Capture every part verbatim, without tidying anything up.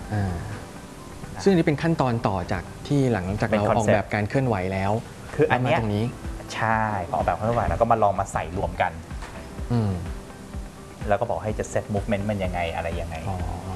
ซึ่งอันนี้เป็นขั้นตอนต่อจากที่หลังจากเราออกแบบการเคลื่อนไหวแล้วคืออันนี้ตรงนี้ใช่ออกแบบเคลื่อนไหวแล้วก็มาลองมาใส่รวมกันแล้วก็บอกให้จะเซตมูฟเมนต์มันยังไงอะไรยังไง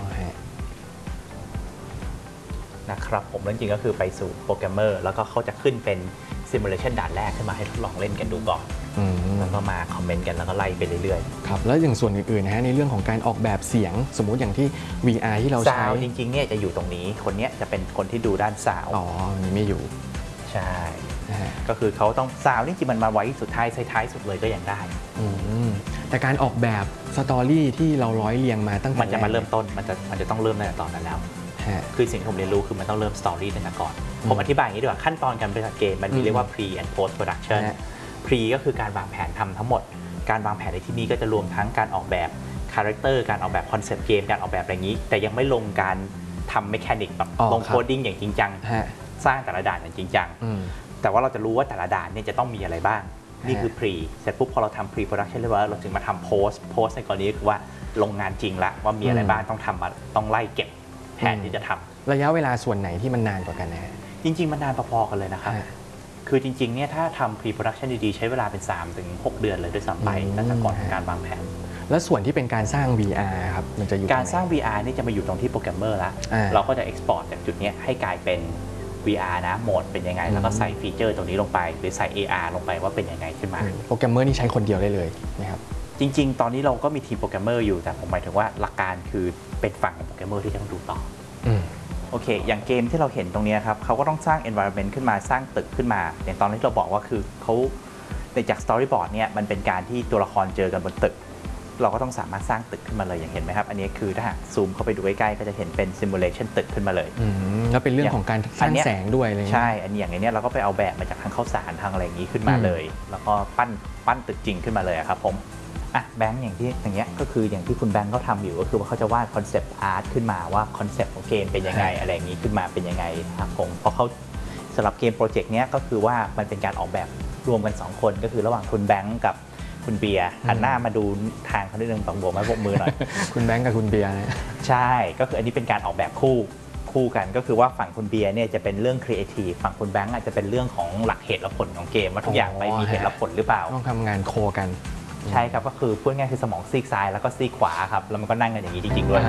นะครับผมจริงๆก็คือไปสู่โปรแกรมเมอร์แล้วก็เขาจะขึ้นเป็นซิมูเลชันด่านแรกขึ้นมาให้ทดลองเล่นกันดูก่อนแล้วก็มาคอมเมนต์กันแล้วก็ไล่ไปเรื่อยๆครับแล้วอย่างส่วนอื่นๆนะฮะในเรื่องของการออกแบบเสียงสมมุติอย่างที่ วี อาร์ ที่เราใช้จริงๆเนี่ยจะอยู่ตรงนี้คนนี้จะเป็นคนที่ดูด้านซาวอ๋อนี่ไม่อยู่ใช่ก็คือเขาต้องซาวนี่จริงมันมาไว้สุดท้ายท้ายสุดเลยก็ยังได้แต่การออกแบบสตอรี่ที่เราร้อยเรียงมาตั้งแต่มันจะมาเริ่มต้นมันจะมันจะต้องเริ่มตั้งแต่ตอนนั้นแล้วคือสิ่งที่ผมเรียนรู้คือมันต้องเริ่มสตอรี่ตั้งแต่ก่อนผมอธิบายอย่างนี้ดีกว่าขั้นตอนการผลิตเกมมันมีเรียกว่า pre and post production pre ก็คือการวางแผนทำทั้งหมดการวางแผนในที่นี้ก็จะรวมทั้งการออกแบบคาแรคเตอร์การออกแบบคอนเซปต์เกมการออกแบบอะไรอย่างนี้แต่ยังไม่ลงการทำเมคานิกแบบลงโคดดิ้งอย่างจริงจังสร้างแต่ละด่านอย่างจริงจังแต่ว่าเราจะรู้ว่าแต่ละด่านเนี่ยจะต้องมีอะไรบ้างนี่คือ pre เสร็จปุ๊บพอเราทำ pre production เรียบร้อยเราถึงมาทำ post post ในกรณีคือว่าลงงานจริงละว่ามีอะไรบ้างต้องทำมาต้องไล่เก็บแผนที่จะทำระยะเวลาส่วนไหนที่มันนานกว่ากันนะจริงๆมันนานพอๆกันเลยนะครับคือจริงๆเนี่ยถ้าทำ pre production ดีๆใช้เวลาเป็น สามถึงหก เดือนเลยด้วยซ้ำไปตั้งแต่ก่อนการวางแผนและส่วนที่เป็นการสร้าง วี อาร์ ครับมันจะอยู่การสร้าง วี อาร์ นี่จะมาอยู่ตรงที่โปรแกรมเมอร์แล้วเราก็จะ export จากจุดนี้ให้กลายเป็น วี อาร์ นะโหมดเป็นยังไงแล้วก็ใส่ฟีเจอร์ตรงนี้ลงไปหรือใส่ เอ อาร์ ลงไปว่าเป็นยังไงขึ้นมาโปรแกรมเมอร์นี่ใช้คนเดียวได้เลยนะครับจริงๆตอนนี้เราก็มีทีมโปรแกรมเมอร์อยู่แต่ผมหมายถึงว่าหลักการคือเป็นฝั่งของโปรแกรมเมอร์ที่ต้องดูต่อโอเคอย่างเกมที่เราเห็นตรงนี้ครับเขาก็ต้องสร้าง environment ขึ้นมาสร้างตึกขึ้นมาอย่างตอนที่เราบอกว่าคือเขาในจาก storyboard เนี่ยมันเป็นการที่ตัวละครเจอกันบนตึกเราก็ต้องสามารถสร้างตึกขึ้นมาเลยอย่างเห็นไหมครับอันนี้คือถ้าซูมเข้าไปดูใกล้ๆก็จะเห็นเป็น simulation ตึกขึ้นมาเลยแล้วเป็นเรื่องของการสร้างแสงด้วยเลยใช่อันนี้อย่างนี้เราก็ไปเอาแบบมาจากทางข้าวสารทางอะไรอย่างนี้ขึ้นมาเลยแล้วก็ปั้นปั้นตึกจริงขึ้นมาเลยครับผมอ่ะแบงค์อย่างที่อย่างเงี้ยก็คืออย่างที่คุณแบงค์เขาทำอยู่ก็คือว่าเขาจะวาดคอนเซปต์อาร์ตขึ้นมาว่าคอนเซปต์ของเกมเป็นยังไงอะไรอย่างนี้ขึ้นมาเป็นยังไงครับผมเพราะเขาสำหรับเกมโปรเจกต์เนี้ยก็คือว่ามันเป็นการออกแบบรวมกันสองคนก็คือระหว่างคุณแบงค์กับคุณเบียร์หันหน้ามาดูทางเขาด้วยหนึ่งฝั่งบวกมาพวกมือหน่อยคุณแบงค์กับคุณเบียร์ใช่ก็คืออันนี้เป็นการออกแบบคู่คู่กันก็คือว่าฝั่งคุณเบียร์เนี่ยจะเป็นเรื่องครีเอทีฟฝั่งคุณแบงค์อาจจะเป็นเรื่องของหลักเหตุและผลของเกมว่าทุกอย่างไปมีเหตุและผลหรือเปล่าต้องทำงานโคกันใช่ครับก็คือพูดง่ายคือสมองซีกซ้ายแล้วก็ซีกขวาครับแล้วมันก็นั่งกันอย่างนี้จริงๆด้วย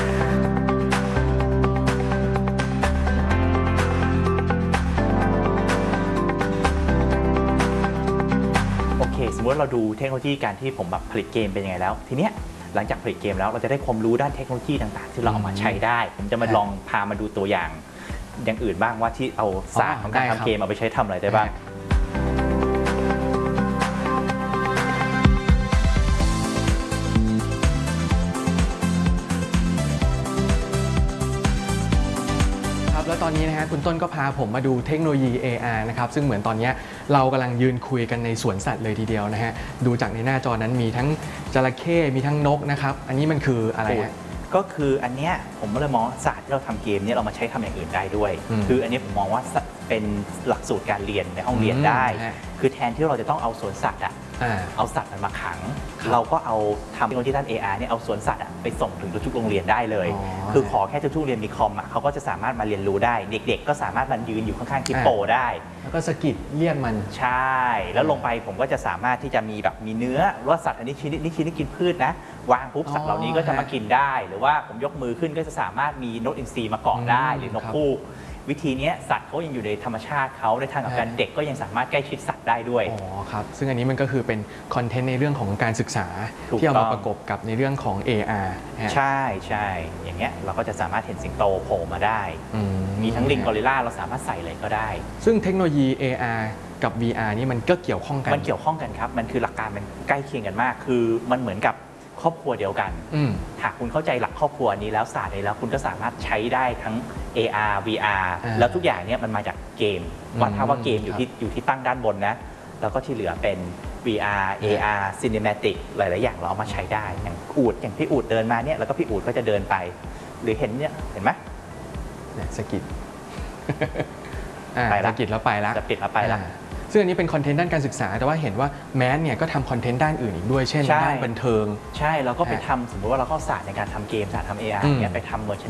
โอเคสมมติเราดูเทคโนโลยีการที่ผมแบบผลิตเกมเป็นยังไงแล้วทีเนี้ยหลังจากผลิตเกมแล้วเราจะได้ความรู้ด้านเทคโนโลยีต่างๆที่เราเอามาใช้ได้ผมจะมาลองพามาดูตัวอย่างอย่างอื่นบ้างว่าที่เอาศาสตร์ของการทำเกมเอาไปใช้ทำอะไรได้บ้างแล้วตอนนี้นะฮะคุณต้นก็พาผมมาดูเทคโนโลยี เอ อาร์ นะครับซึ่งเหมือนตอนนี้เรากำลังยืนคุยกันในสวนสัตว์เลยทีเดียวนะฮะดูจากในหน้าจอนั้นมีทั้งจระเข้มีทั้งนกนะครับอันนี้มันคืออะไรฮะก็คืออันเนี้ยผมก็เลยมองศาสตร์ที่เราทำเกมนี้เรามาใช้ทำอย่างอื่นได้ด้วยคืออันนี้ผมมองว่าเป็นหลักสูตรการเรียนในห้องเรียนได้คือแทนที่เราจะต้องเอาสวนสัตว์อะเอาสัตว์มันมาขังเราก็เอาทำเทคโนโลยีด้าน เอ อาร์ เนี่ยเอาสวนสัตว์ไปส่งถึงทุกโรงเรียนได้เลยคือขอแค่ทุกโรงเรียนมีคอมอ่ะเขาก็จะสามารถมาเรียนรู้ได้เด็กๆก็สามารถมันยืนอยู่ข้างๆฮิปโปได้แล้วก็สกิดเรียกมันใช่แล้วลงไปผมก็จะสามารถที่จะมีแบบมีเนื้อว่าสัตว์อันนี้ชนิดนี้ชนิดกินพืชนะวางปุ๊บสัตว์เหล่านี้ก็จะมากินได้หรือว่าผมยกมือขึ้นก็จะสามารถมีนกอินทรีมาเกาะได้หรือนกฮูกวิธีนี้สัตว์เขายังอยู่ในธรรมชาติเขาในทางกับการเด็กก็ยังสามารถใกล้ชิดสัตว์ได้ด้วยอ๋อครับซึ่งอันนี้มันก็คือเป็นคอนเทนต์ในเรื่องของการศึกษาที่เอามาประกบกับในเรื่องของ เอ อาร์ใช่ใช่อย่างเงี้ยเราก็จะสามารถเห็นสิงโตโผล่มาได้มีทั้งลิงกอริลลาเราสามารถใส่เลยก็ได้ซึ่งเทคโนโลยี เอ อาร์ กับ วี อาร์ นี่มันก็เกี่ยวข้องกันมันเกี่ยวข้องกันครับมันคือหลักการมันใกล้เคียงกันมากคือมันเหมือนกับครอบครัวเดียวกันหากคุณเข้าใจหลักครอบครัวนี้แล้วศาสตร์นี้แล้วคุณก็สามารถใช้ได้ทั้ง เอ อาร์ วี อาร์ แล้วทุกอย่างเนี่ยมันมาจากเกมว่าถ้าว่าเกมอยู่ที่อยู่ที่ตั้งด้านบนนะแล้วก็ที่เหลือเป็น วี อาร์ เอ อาร์ Cinematic หลายๆอย่างเราเอามาใช้ได้อย่างอูดอย่างพี่อูดเดินมาเนี่ยแล้วก็พี่อูดก็จะเดินไปหรือเห็นเนี่ยเห็นไหมเนี่ยสกิดไปสกิดแล้วไปแล้วสกิดแล้วไปแล้วซึ่งอันนี้เป็นคอนเทนต์ด้านการศึกษาแต่ว่าเห็นว่าแมสเนี่ยก็ทำคอนเทนต์ด้านอื่นอีกด้วยเช่นด้านบันเทิงใช่เราก็ไปทำสมมติว่าเราเข้าศาสตร์ในการทำเกมศาสตร์ทำ เอ อาร์ เนี่ยไปทำเมอร์ชั